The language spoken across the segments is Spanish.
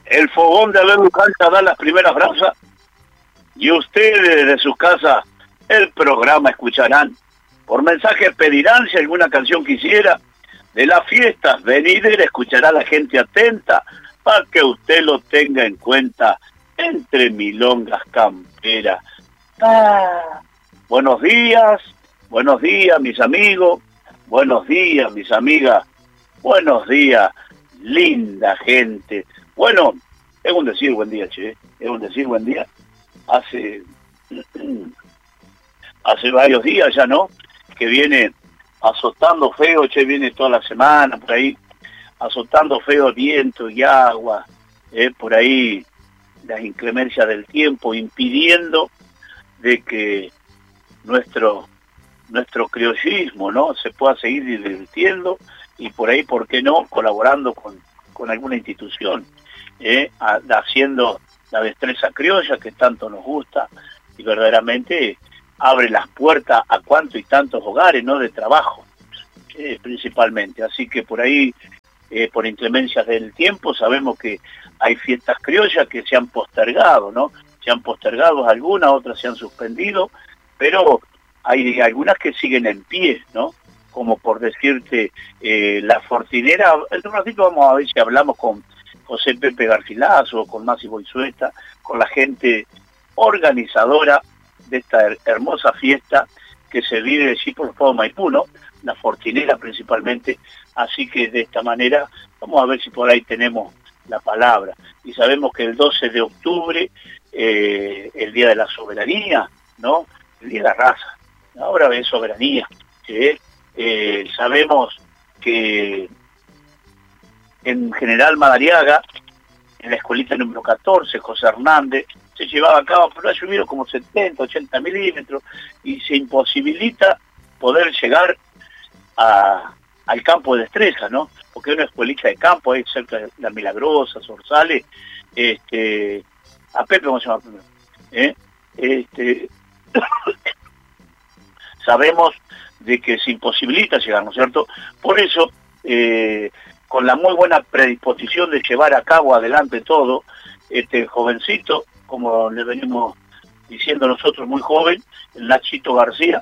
El fogón de Abel Ucalcha da las primeras brasas y ustedes de sus casas el programa escucharán. Por mensaje pedirán si alguna canción quisiera. De las fiestas venideras escuchará la gente atenta para que usted lo tenga en cuenta entre milongas camperas. Buenos días mis amigos, buenos días mis amigas, buenos días linda gente. Bueno, es un decir buen día, che, es un decir buen día. Hace varios días ya, ¿no? Que viene azotando feo, che, viene toda la semana por ahí, azotando feo viento y agua, por ahí las inclemencias del tiempo, impidiendo de que nuestro criollismo, ¿no?, se pueda seguir divirtiendo y por ahí, ¿por qué no?, colaborando con alguna institución, haciendo la destreza criolla que tanto nos gusta y verdaderamente abre las puertas a cuantos y tantos hogares, ¿no?, de trabajo, principalmente. Así que por ahí, por inclemencias del tiempo, sabemos que hay fiestas criollas que se han postergado, ¿no? Se han postergado algunas, otras se han suspendido, pero hay algunas que siguen en pie, ¿no? Como por decirte, la Fortinera. En un ratito vamos a ver si hablamos con José Pepe Garcilaso, con Masi Boizueta, con la gente organizadora de esta hermosa fiesta que se vive allí por todo Maipú, ¿no? La Fortinera principalmente. Así que de esta manera vamos a ver si por ahí tenemos la palabra. Y sabemos que el 12 de octubre, el Día de la Soberanía, ¿no?, el Día de la Raza, ahora es soberanía, ¿sí? Sabemos que en General Madariaga, en la escuelita número 14, José Hernández, se llevaba a cabo, pero ha llovido como 70, 80 milímetros, y se imposibilita poder llegar al campo de destreza, ¿no? Porque hay una escuelita de campo ahí cerca de La Milagrosa, Zorzales, a Pepe, ¿cómo se llama Pepe? Sabemos de que se imposibilita llegar, ¿no es cierto? Por eso, con la muy buena predisposición de llevar a cabo adelante todo, este jovencito, como le venimos diciendo nosotros, muy joven, el Nachito García,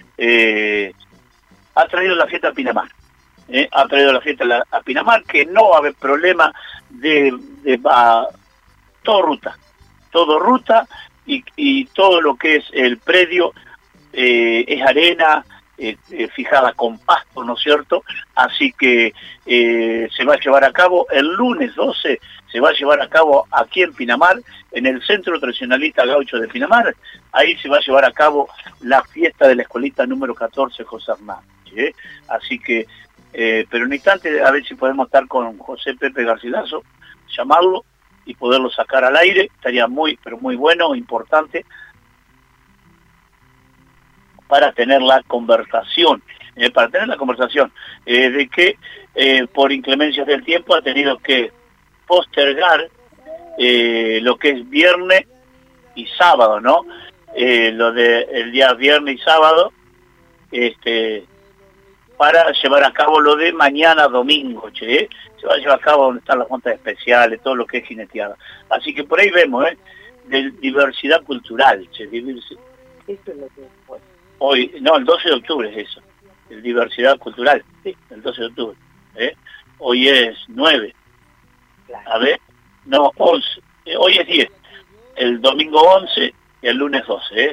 ha traído la fiesta a Pinamar. Ha traído la fiesta a Pinamar, que no va a haber problema de todo ruta, y todo lo que es el predio es arena fijada con pasto, ¿no es cierto? Así que se va a llevar a cabo el lunes 12, se va a llevar a cabo aquí en Pinamar, en el Centro Tradicionalista Gaucho de Pinamar. Ahí se va a llevar a cabo la fiesta de la escuelita número 14 José Hernández, así que pero en un instante a ver si podemos estar con José Pepe Garcilaso, llamarlo y poderlo sacar al aire. Estaría muy, pero muy bueno, importante, para tener la conversación, de que por inclemencias del tiempo ha tenido que postergar lo que es viernes y sábado, ¿no? Lo de el día viernes y sábado, para llevar a cabo lo de mañana domingo, se va a llevar a cabo donde están las juntas especiales, todo lo que es jineteada. Así que por ahí vemos, de diversidad cultural, Eso es lo que fue. Hoy, no, el 12 de octubre es eso, el diversidad cultural, sí, el 12 de octubre. Hoy es 9, claro. A ver, no, 11, hoy es 10, el domingo 11 y el lunes 12,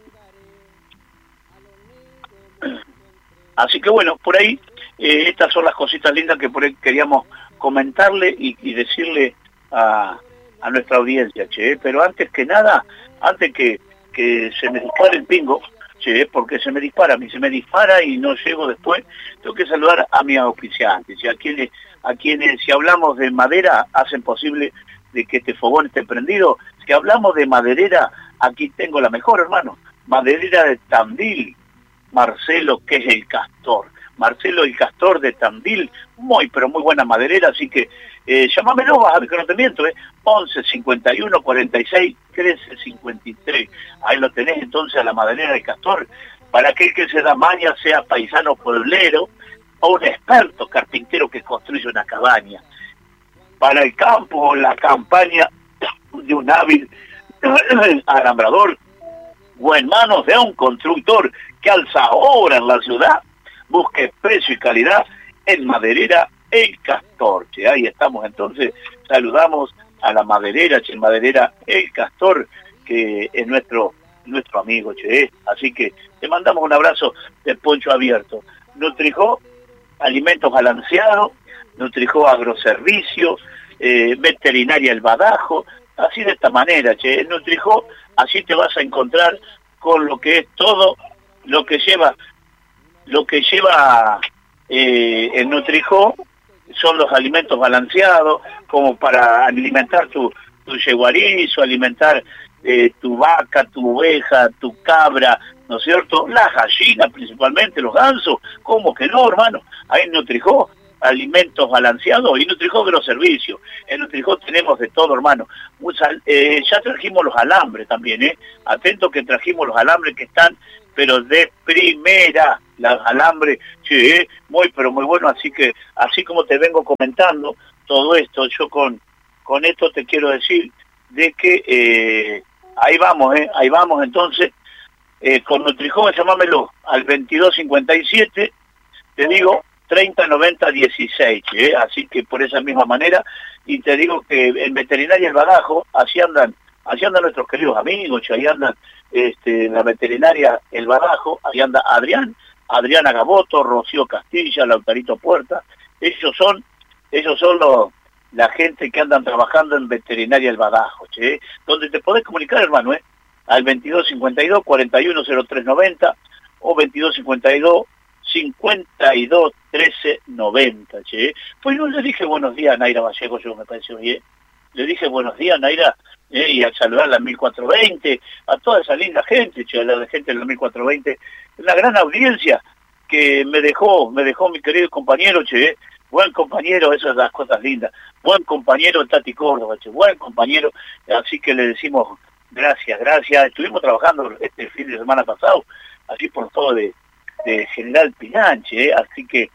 Así que bueno, por ahí, estas son las cositas lindas que por ahí queríamos comentarle y decirle a nuestra audiencia, pero antes que nada, antes que se me dispare el pingo, porque se me dispara y no llego después, tengo que saludar a mis auspiciantes, y a quienes, si hablamos de madera, hacen posible de que este fogón esté prendido. Si hablamos de maderera, aquí tengo la mejor, hermano, maderera de Tandil, Marcelo, que es el Castor. Marcelo el Castor de Tandil, muy pero muy buena maderera, así que llámamelo, vas a ver que no te miento, 11 51 46 13 53. Ahí lo tenés entonces a la maderera del Castor, para aquel que se da maña, sea paisano pueblero o un experto carpintero que construye una cabaña. para el campo la campaña de un hábil alambrador o en manos de un constructor que alza obra en la ciudad, busque precio y calidad en Maderera El Castor. Che, ahí estamos entonces, saludamos a la maderera, che, Maderera El Castor, que es nuestro amigo, che. Así que te mandamos un abrazo de poncho abierto. Nutrijó, alimentos balanceados, Nutrijó agroservicio, veterinaria El Badajo, así de esta manera, che. En Nutrijó, así te vas a encontrar con lo que es todo, lo que lleva el Nutrijó, son los alimentos balanceados, como para alimentar tu yeguarizo, alimentar tu vaca, tu oveja, tu cabra, ¿no es cierto? Las gallinas principalmente, los gansos, ¿cómo que no, hermano? Ahí en Nutrijó, alimentos balanceados y Nutrijó agroservicio. En Nutrijó tenemos de todo, hermano. Ya trajimos los alambres también, Atento que trajimos los alambres que están, pero de primera, los alambres, sí, pero muy bueno, así que, así como te vengo comentando todo esto, yo con esto te quiero decir de que ahí vamos entonces, con Nutrijó, llamámelo al 2257, te digo, 309016, así que por esa misma manera, y te digo que en Veterinaria El Badajo, así andan nuestros queridos amigos, ahí andan la Veterinaria El Badajo, ahí anda Adriana Gaboto, Rocío Castilla, Lautarito Puerta, ellos son la gente que andan trabajando en Veterinaria El Badajo, donde te podés comunicar, hermano, al 2252 410390 o 2252 521390, Pues no le dije buenos días a Naira Vallejo, yo me pareció bien. Le dije buenos días, Naira, y al saludar la 1420, a toda esa linda gente, a la gente de la 1420, una gran audiencia que me dejó mi querido compañero, buen compañero, esas son las cosas lindas, buen compañero Tati Córdoba, buen compañero, así que le decimos gracias, estuvimos trabajando este fin de semana pasado, así por todo de General Pinanche, así que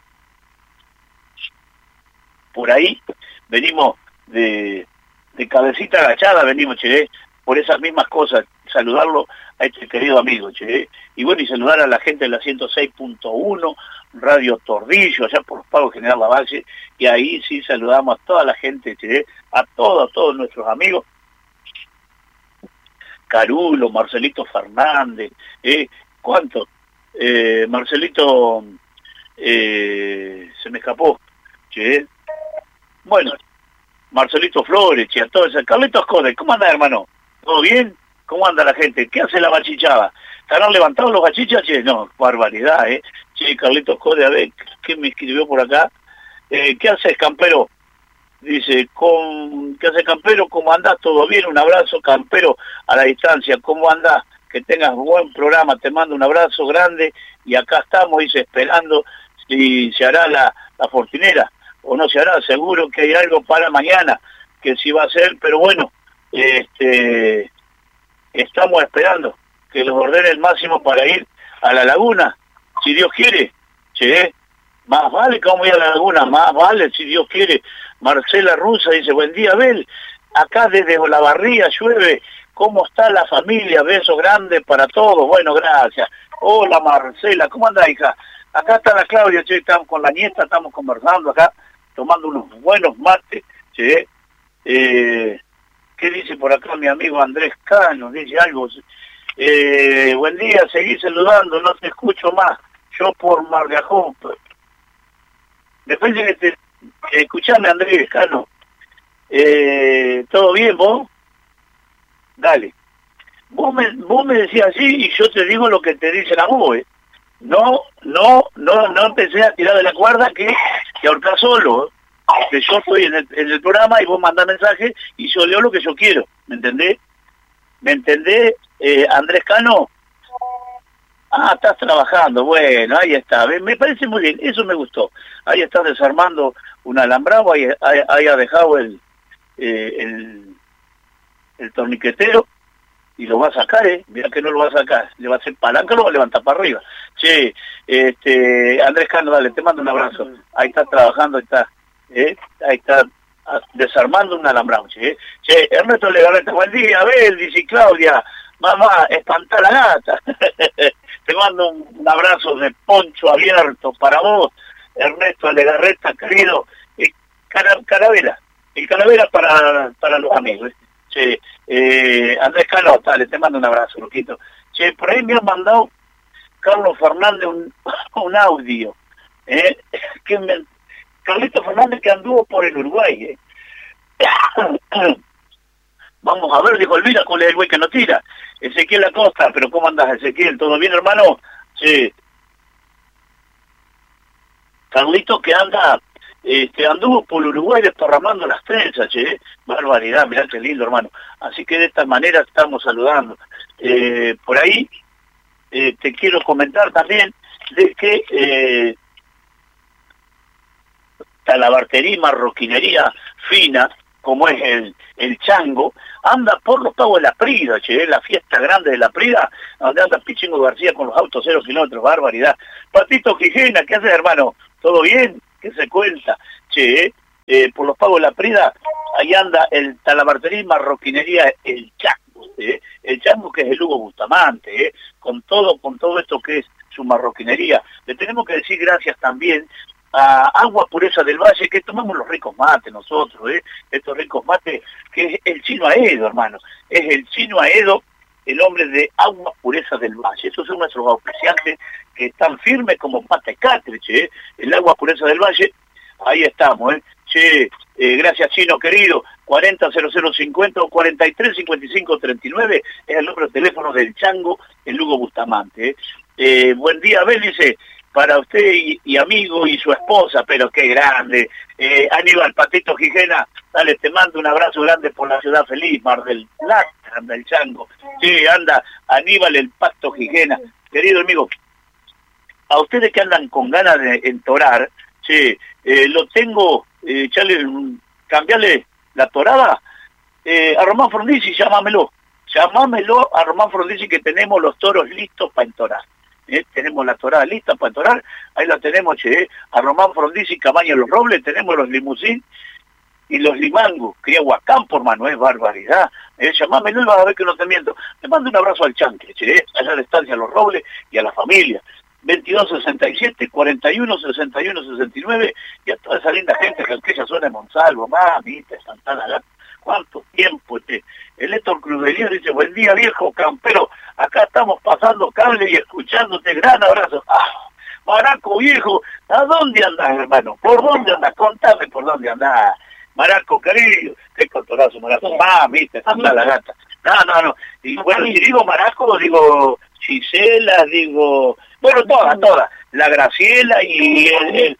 por ahí venimos de cabecita agachada, venimos, por esas mismas cosas, saludarlo a este querido amigo, y bueno, y saludar a la gente de la 106.1, Radio Tordillo, allá por los Pagos General Lavalle, y ahí sí saludamos a toda la gente, a todos nuestros amigos, Carulo, Marcelito Fernández, ¿cuántos? Marcelito, se me escapó, bueno, Marcelito Flores, a todo eso, Carlitos Code, ¿cómo anda, hermano? ¿Todo bien? ¿Cómo anda la gente? ¿Qué hace la bachichada? ¿Estarán levantados los bachichas? No, barbaridad, Carlitos Code, a ver, ¿qué me escribió por acá? ¿Qué haces, campero? Dice, ¿qué haces, campero? ¿Cómo andás? ¿Todo bien? Un abrazo, campero, a la distancia, ¿cómo andás? Que tengas buen programa, te mando un abrazo grande, y acá estamos, dice, esperando si se hará la fortinera, o no se hará, seguro que hay algo para mañana, que sí va a ser, pero bueno, estamos esperando que los ordene el máximo para ir a la laguna, si Dios quiere, más vale que vamos a ir a la laguna, más vale, si Dios quiere. Marcela Rusa dice, buen día, Abel, acá desde Olavarría llueve, ¿cómo está la familia? Besos grandes para todos, bueno, gracias. Hola Marcela, ¿cómo anda, hija? Acá está la Claudia, estamos con la nieta, estamos conversando acá, tomando unos buenos mates, ¿qué dice por acá mi amigo Andrés Cano? Dice algo, buen día, seguí saludando, no te escucho más, yo por Mar de Ajón. Después de que escuchame, Andrés Cano, ¿todo bien vos? Dale. Vos me decías así y yo te digo lo que te dicen a vos, No empecé a tirar de la cuerda que ahorcás solo, que yo estoy en el programa y vos mandás mensajes y yo leo lo que yo quiero, ¿me entendés? ¿Me entendés, Andrés Cano? Ah, estás trabajando, bueno, ahí está, me parece muy bien, eso me gustó. Ahí estás desarmando un alambrado, ahí ha dejado el torniquetero y lo va a sacar, mira que no lo va a sacar, le va a hacer palanca, lo va a levantar para arriba. Che, Andrés Cano, dale, te mando un abrazo. Ahí está trabajando, ahí está desarmando un alambrado, che. Che, Ernesto Legarreta, buen día, Abel, dice Claudia, mamá, espanta la gata. Te mando un abrazo de poncho abierto para vos, Ernesto Legarreta, querido. Calavera, el calavera para los amigos. Che, Andrés Cano, dale, te mando un abrazo, loquito. Che, por ahí me han mandado Carlos Fernández un audio, Carlito Fernández que anduvo por el Uruguay, Vamos a ver, dijo Elvira, ¿cuál es el güey que no tira? Ezequiel Acosta, pero ¿cómo andás, Ezequiel? ¿Todo bien, hermano? Sí. Carlito que anduvo por Uruguay desparramando las trenzas, che. Barbaridad, mirá qué lindo, hermano. Así que de esta manera estamos saludando. Por ahí te quiero comentar también de que talabartería y marroquinería fina, como es el Chango, anda por los pagos de la Prida, che, la fiesta grande de la Prida, donde anda Pichingo García con los autos 0 kilómetros, barbaridad. Patito Quijena, ¿qué haces, hermano? ¿Todo bien? ¿Qué se cuenta? Che, por los pagos de la Prida, ahí anda el talabartería y marroquinería, el Chango, el Chango que es el Hugo Bustamante, con todo esto que es su marroquinería. Le tenemos que decir gracias también a Agua Pureza del Valle, que tomamos los ricos mates nosotros, estos ricos mates, que es el Chino Aedo, hermano, es el Chino Aedo, el hombre de Agua Pureza del Valle. Esos son nuestros auspiciantes que están firmes como pata y catre, che, el Agua Pureza del Valle, ahí estamos, che, gracias Chino querido, 400050 o 435539 es el número de teléfono del Chango, el Hugo Bustamante, buen día, Abel, dice, para usted y amigo y su esposa, pero qué grande. Aníbal, Patito Quijena, dale, te mando un abrazo grande por la ciudad feliz, Mar del Plata, anda el Chango. Sí, anda Aníbal, el Pato Quijena. Querido amigo, a ustedes que andan con ganas de entorar, sí, lo tengo, cambiarle la torada, a Román Frondizi, llámamelo a Román Frondizi que tenemos los toros listos para entorar. Tenemos la torada lista para entorar, ahí la tenemos, che, a Román Frondizi, Cabaña Los Robles, tenemos los limusín y los limangos, Criahuacampo, hermano, es barbaridad, llamámelo y vas a ver que no te miento. Le mando un abrazo al Chanque, che, allá a la estancia Los Robles y a la familia, 2267, 416169, y a toda esa linda gente que aquella zona de Monsalvo, mamita, Santana Gata. ¿Cuánto tiempo? El Héctor Crudelier dice, buen día viejo campero, acá estamos pasando cable y escuchándote, gran abrazo. Maraco viejo, ¿a dónde andás, hermano? ¿Por dónde andás? Contame por dónde andás. Maraco querido, qué contorazo, Maraco, viste, Santa la Gata. No, y bueno, si digo Maraco, digo Gisela, digo, bueno, todas, la Graciela y el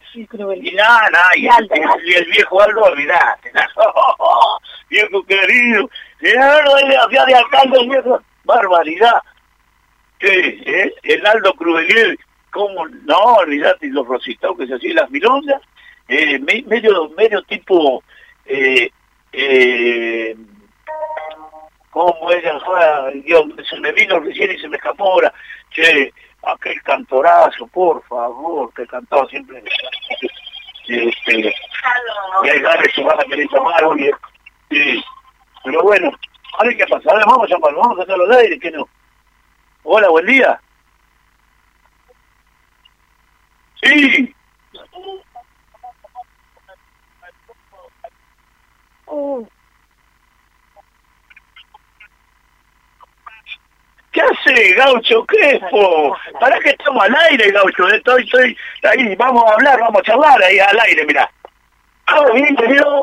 viejo Aldo, olvidate, viejo querido, hacía de alcalde, viejo, barbaridad, el Aldo Crudelier, cómo, no, olvidate, los rositados que se hacían las milongas, medio tipo, como ella fue, Dios, se me vino recién y se me escapó ahora, che, aquel cantorazo, por favor, que cantaba siempre, y hay ganas se van a querer llamar, oye, pero bueno, a ver qué pasa, ahora vamos a llamarlo, vamos a sacarlo al aire, que no. Hola, buen día. Sí. ¿Qué hace, Gaucho Crespo? ¿Para que estamos al aire, Gaucho? Estoy ahí, vamos a hablar, vamos a charlar ahí al aire, mirá. ¿Todo bien, querido?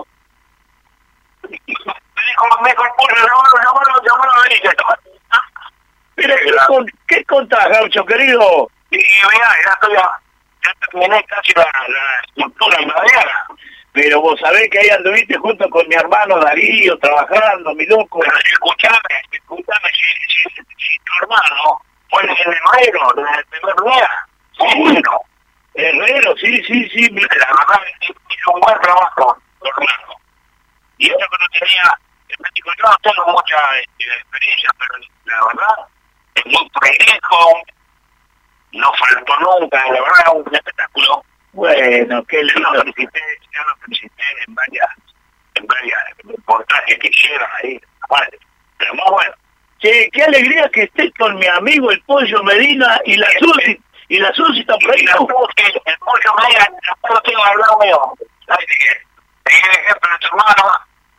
Mejor llamalo ahí. Mira, ¿qué contás, Gaucho, querido? Y mirá, ya terminé casi la estructura inmobiliaria. Pero vos sabés que ahí anduviste junto con mi hermano Darío, trabajando, mi loco. Pero escuchame, si tu hermano fue el herrero del primer día. Bueno, herrero, sí, mira, la verdad hizo un buen trabajo, tu hermano. Y eso que no tenía, yo no tengo mucha experiencia, pero la verdad, es muy prolijo, no faltó nunca, la verdad, un espectáculo. Bueno, qué lindo. Yo lo felicité en varias reportajes que hicieron ahí, aparte. Pero más bueno. Che, qué alegría que estés con mi amigo el Pollo Medina y la Susi. Y la Susi está por ahí. El Pollo Medina, no tengo hablado mío. ¿Sabes de qué? Te di el ejemplo de tu hermano.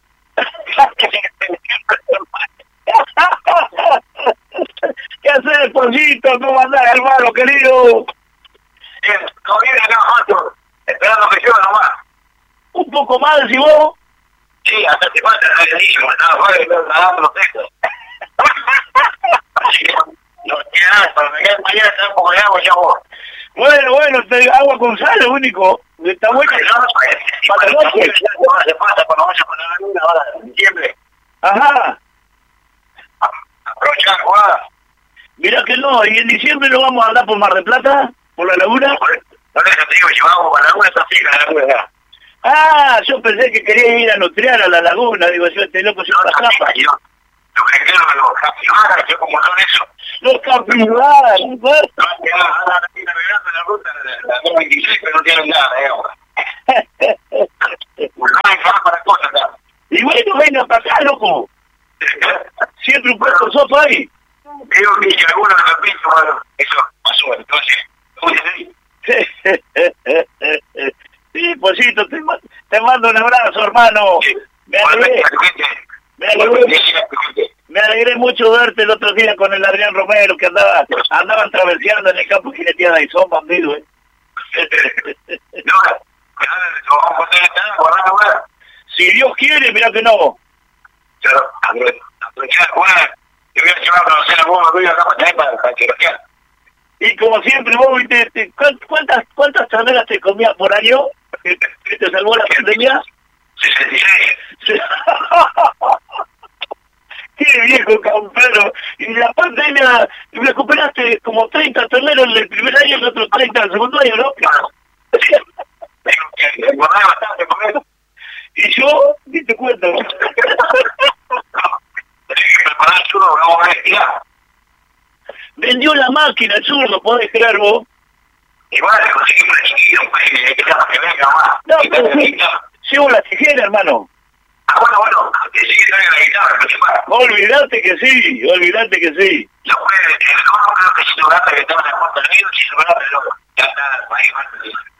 ¿Qué haces, Pollito? ¿Cómo andás, hermano querido? Bien, todo bien acá, Mato. Esperando que llueva nomás. Un poco más, si vos. Sí, hasta te falta, está clarísimo. Estaba fuera y estaba dando los textos. Así que no tiene nada, para mañana está un poco de agua y ya vos. Bueno, agua con sal, lo único. Está bueno. Para la noche. Se pasa cuando vaya con la luna ahora, en diciembre. Ajá. Aprovecha la jugada. Mirá que no, y en diciembre no vamos a andar por Mar del Plata, por la laguna. Por eso te digo, llevamos para la laguna, está fija la laguna acá. Ah, yo pensé que quería ir a nutrear a la laguna, digo yo, este loco se No, pasa. Lo que quiero es los capibaras, yo como son eso. Los capibaras, No, que ahora estoy navegando en la ruta, la 226, pero no tienen nada de agua. No hay nada para cosas acá. Y bueno, venga para acá, loco. Siempre un puesto sopa ahí. Digo que si alguno de los pintos, bueno, eso pasó, entonces, ¿cómo se dice? Sí, Pollito, te mando un abrazo, hermano. Me alegré mucho verte el otro día con el Adrián Romero, que andaban traverseando en el campo jineteada y son bandidos, No, vamos a poner esta, guardar la hueá. Si Dios quiere, mira que no. Pero aprovechar la hueá, te voy a llevar a conocer a vos, me voy acá para que lo quieran. Y como siempre, vos, viste, ¿cuántas charneras te comías por año? ¿Que te salvó la pandemia? 66. Qué viejo campero. Y la pandemia, recuperaste como 30 torneros en el primer año y otros 30 en el segundo año, ¿no? Claro. Tengo que guardar bastante con eso. Y yo, ni te cuento. Tengo que preparar el churro, vamos a estirar. Vendió la máquina, el zurdo, podés creer vos. Igual le conseguimos una chiquita, un país que venga más. No, pero sí, llevo la tijera, hermano. Ah, bueno, que sí que traiga la guitarra principal. Olvídate que sí. La mujer, no creo que si lograta que estaba en la puerta del video, si lograta el otro. Ya está, ahí más.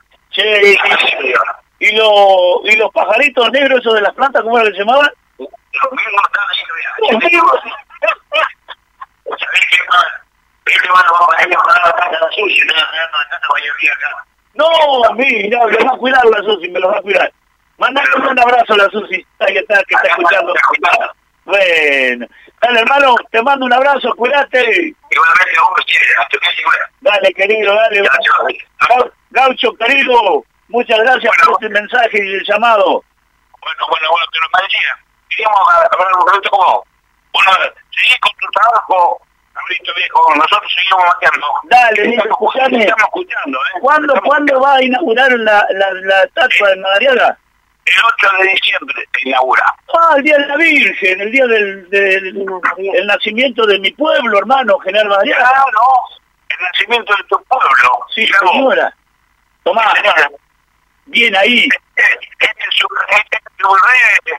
Che, ¿y los pajaritos negros esos de las plantas, cómo era que se llamaban? Los mismos están ahí todavía. Los mismos. ¿Sabés qué pasa? Este van a ir a jugar la casa sucia, no vaya a venir acá. No, a mí, no, me lo va a cuidar la Susi, me lo va a cuidar. Mandale un abrazo a la Susi, que está escuchando. Bueno, dale, hermano, te mando un abrazo, cuídate. Igualmente, vos quieres, hasta que se fuera. Dale, querido, dale. Gaucho, querido, muchas gracias por este mensaje y el llamado. Bueno, te lo parecía. Queríamos hablar un ratito con vos. Bueno, seguí con tu trabajo, Abrito viejo, nosotros seguimos mateando. Dale, escuchame. Estamos escuchando, ¿Cuándo va a inaugurar la estatua de Madariaga? El 8 de diciembre se inaugura. Ah, el Día de la Virgen, el día del nacimiento de mi pueblo, hermano, General Madariaga. Ah, no, el nacimiento de tu pueblo. Sí, señora. Tomá, señora. Bien ahí. El rey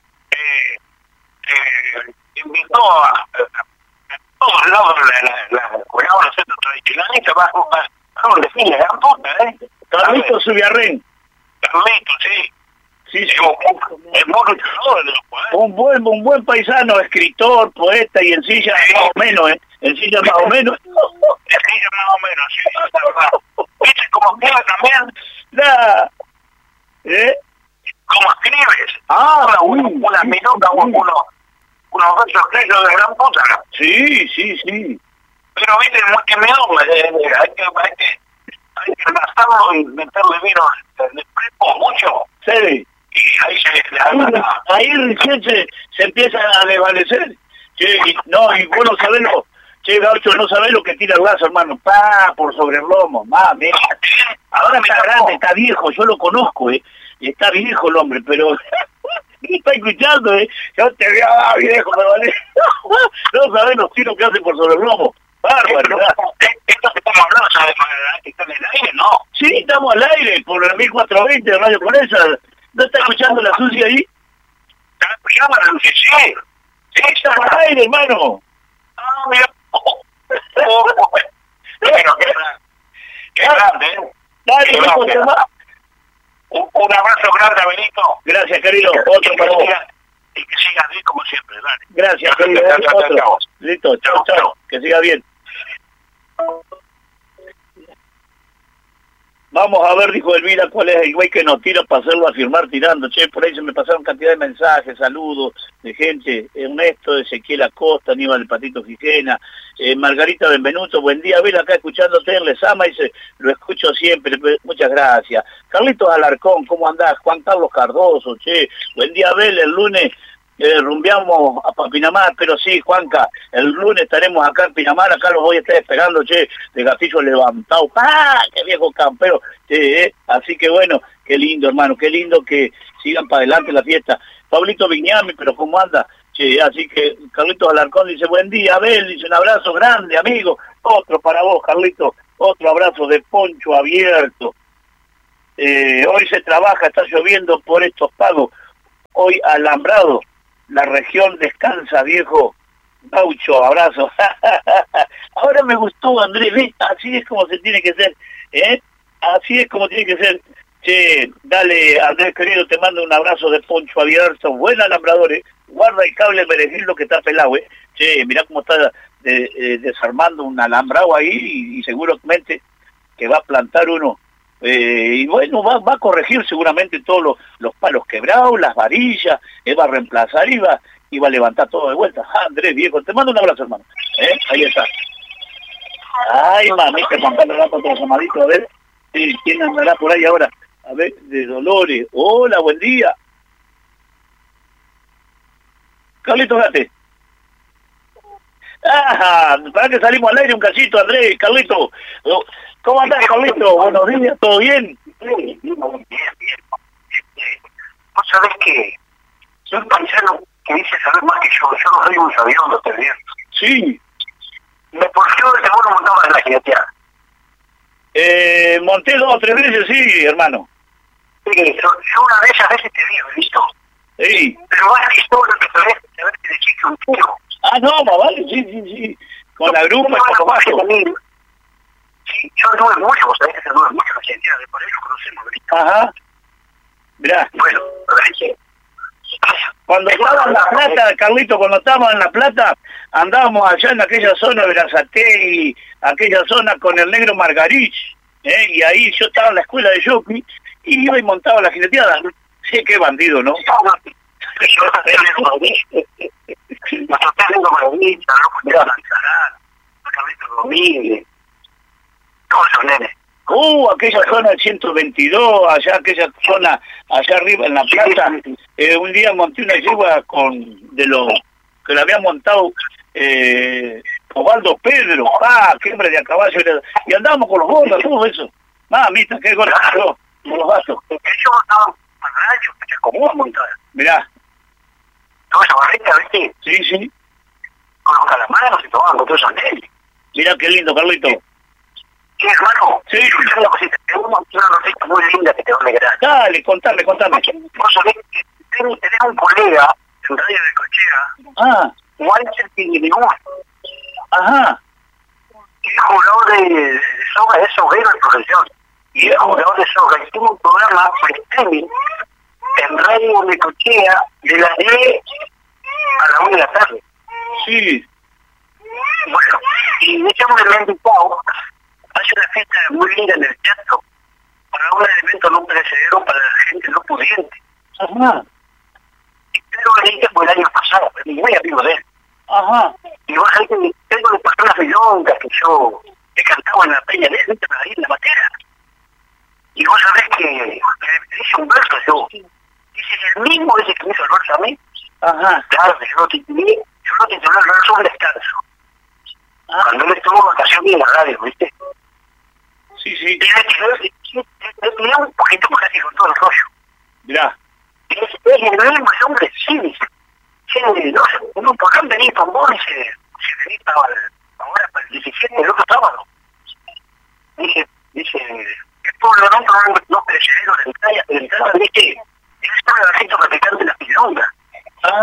invitó a todos lados los centros tradicionales, vamos a decirle, gran puta, Carlito Subiarrén. Carlito, sí. Sí, es muy luchador de los poderes. Un buen paisano, escritor, poeta y en silla más o menos, En silla más o menos. En silla más o menos, sí, es verdad. ¿Viste cómo escribe también? ¿Cómo escribes? Una minuta, unos versos escritos de gran puta. Sí. Pero viste, es mi hombre, hay que envasarlo y meterle vino de prepo mucho. Sí. Y ahí ahí recién se empieza a desvanecer. Che, y vos no sabés Gaucho, no sabés lo que tira el brazo, hermano. Por sobre el lomo, mami. Ahora está grande, está viejo, yo lo conozco, y está viejo el hombre, pero está escuchando, yo te veo viejo, me vale. No sabés los tiros que hace por sobre el lomo. Bárbaro. Esto que estamos hablando, ¿sabes? ¿Está en el aire? No. Sí, estamos al aire por el 1420 de Radio Conesa. ¿No está escuchando la Susi ahí? Llaman, sí, sí. Sí, estás al aire, hermano. Ah, mira. Bueno, qué grande, ¿eh? Dale, Qué hijo, grande. te va. Un abrazo grande, Benito. Gracias, querido. Otro para vos. Y que sigas bien como siempre, dale. Gracias, Chao, querido. chao, chao, Otro. chao. Listo, chao, Chao, chao. chao. Que siga bien. Vamos a ver, dijo Elvira, cuál es el güey que nos tira para hacerlo afirmar tirando. Che, por ahí se me pasaron cantidad de mensajes, saludos de gente. Ernesto, Ezequiel Acosta, Aníbal el Patito Gijena, Margarita Benvenuto, buen día, Abel, acá escuchándote, les ama, dice, lo escucho siempre, muchas gracias. Carlitos Alarcón, ¿cómo andás? Juan Carlos Cardoso, che, buen día, Abel, el lunes rumbeamos a Pinamar, pero sí, Juanca, el lunes estaremos acá en Pinamar, acá los voy a estar esperando, che, de gatillo levantado, ¡pah! ¡Qué viejo campero! Así que bueno, qué lindo, hermano, qué lindo que sigan para adelante la fiesta. Pablito Viñami, pero ¿cómo anda? Che, así que Carlitos Alarcón dice, buen día, Abel, dice, un abrazo grande, amigo, otro para vos, Carlitos, otro abrazo de poncho abierto. Hoy se trabaja, está lloviendo por estos pagos, hoy alambrado. La región descansa, viejo. Gaucho, abrazo. Ahora me gustó, Andrés, ¿ves? Así es como se tiene que ser, ¿eh? Así es como tiene que ser. Che, dale, Andrés, querido, te mando un abrazo de poncho abierto. Buen alambrador, ¿eh? Guarda el cable Perejil, lo que está pelado, ¿eh? Che, mirá cómo está desarmando un alambrado ahí y seguramente que va a plantar uno. Y bueno, va a corregir seguramente todos los palos quebrados, las varillas, va a reemplazar y va a levantar todo de vuelta. Andrés, viejo, te mando un abrazo, hermano. Ahí está. Ay, mamita, Juan Carlos Rato, otro llamadito, a ver, ¿quién andará por ahí ahora? A ver, de Dolores. Hola, buen día. Carlitos Gate. Para que salimos al aire un cachito, Andrés, Carlito. ¿Cómo andás, Carlito? Buenos días, ¿todo bien? Bien, bien. Vos sabés que soy un paisano que dice saber más que yo no soy un sabiendo, te digo. Sí. ¿Por qué vos no montabas en la jineteada? Monté 2 o 3 veces, sí, hermano. Sí, yo una de esas veces te digo, ¿listo? Sí. Pero más que todo lo que sabés que de chico un tiro. No, vale, sí. Con la grupa, con los bajos. Sí, yo anduve mucho, vos sabés que anduve mucho en la jineteada, por ahí lo conocemos, ¿listo? Ajá. Mirá. Bueno, la verdad es que... Cuando estábamos en La Plata, Carlito, cuando estábamos en La Plata, andábamos allá en aquella zona de Berazategui, aquella zona con el negro Margarich, y ahí yo estaba en la escuela de jockey y iba y montaba la jineteada. Sí, qué bandido, ¿no? Yo tengo Margarita, ¿no? Carlitos Domínguez, todos esos nenes. Aquella zona del 122, allá, aquella zona, allá arriba en La Plata. Un día monté una yegua de los que la había montado Osvaldo Pedro, qué hombre de a caballo, y andábamos con los gordos, todo eso. Mamita, qué gordo, con los vasos. Ellos estaban para rancho, como vos montar. Mirá. Toda esa barrita, ¿viste? Sí. Con los calamares y tomaban con todos esos nenes. Mirá qué lindo, Carlito. Sí, hermano. Sí. Una cosita, tengo una noticia muy linda que te va a alegrar. Dale, contame. Vos sabés que tenés un colega en Radio de Cochea, Walter Pinguinú. Ajá. Es jugador de soga, es soguero en profesión. Y es jugador de soga. Y tiene un programa streaming en Radio de Cochea de las 10 a la 1 de la tarde. Sí. Bueno, y ese hombre me ha invitado. Hace una fiesta muy linda en el teatro para un elemento no perecedero para la gente no pudiente. Ajá. Pero le dije fue el año pasado, pero muy amigo de él. Ajá. Y vos sabés que tengo de personas milongas que yo he cantado en la peña de él, ahí en la matera. Y vos sabés que hice un verso yo. Dice, el mismo ese que me hizo el verso a mí. Ajá. Claro, yo no titulé el verso un descanso. Cuando él estuvo en vacaciones en la radio, ¿viste? Sí. Y le tenía un poquito más así con todo el rollo. Mirá. Es el mismo ese hombre, sí. No sé, ¿por qué venís con vos? Se venís ahora para el 17, el otro sábado. Dice, es probablemente no perecedero de entrada, ¿viste? Él está en el recinto practicante de la pilonga.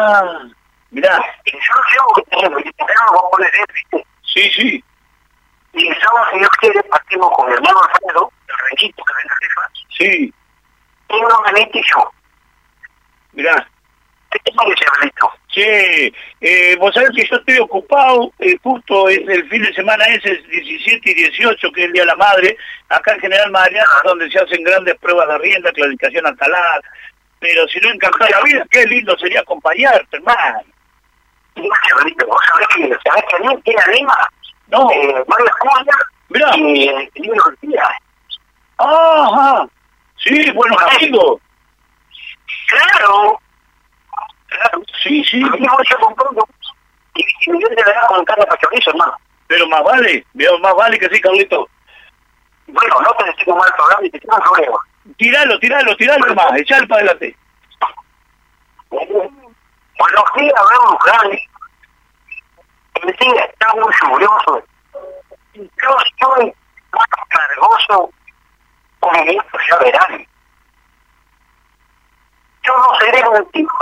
Ah, mirá. Y yo llevo que tenemos bombones de ¿viste? Sí, sí. Y el sábado, si Dios quiere, partimos con mi hermano Alfredo, el renquito que vende rifas. Sí. Y unos Benito y yo. Mirá. ¿Qué te parece, Benito? Sí, vos sabés que yo estoy ocupado, justo es el fin de semana ese, 17 y 18, que es el Día de la Madre, acá en General Mariano, donde se hacen grandes pruebas de rienda, clasificación altalar, pero si no encantó la vida, qué lindo sería acompañarte, hermano. Gracias, Benito. ¿Vos sabés que a mí tiene Lima? No. Varias cosas. Mirá. Y el libro del día. Ajá. Sí, buenos amigos. Claro. Claro. Sí, sí. A mí me voy a comprar y me voy a montar para chorizo, hermano. Pero más vale que sí, Carlito. Bueno, no te decimos mal programa y te tengo un problema. Tiralo nomás, echalo para adelante. Buenos días, vemos, Gani. El día está muy lluvioso. Yo estoy más cargoso con esto, ya verán. Yo no seré un tipo